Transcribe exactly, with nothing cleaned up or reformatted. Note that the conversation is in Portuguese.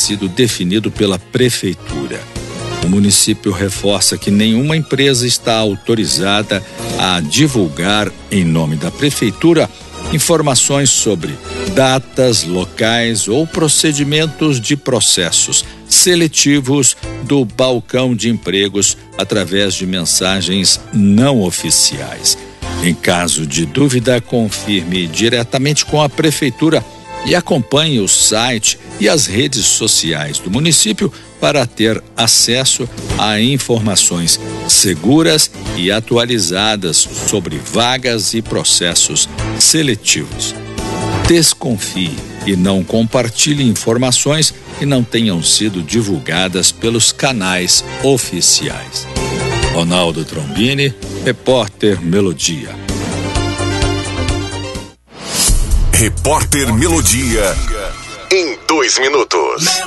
sido definido pela prefeitura. O município reforça que nenhuma empresa está autorizada a divulgar, em nome da prefeitura, informações sobre datas, locais ou procedimentos de processos seletivos do balcão de empregos através de mensagens não oficiais. Em caso de dúvida, confirme diretamente com a prefeitura e acompanhe o site e as redes sociais do município para ter acesso a informações seguras e atualizadas sobre vagas e processos seletivos. Desconfie e não compartilhe informações que não tenham sido divulgadas pelos canais oficiais. Ronaldo Trombini, repórter Melodia. Repórter Melodia, em dois minutos.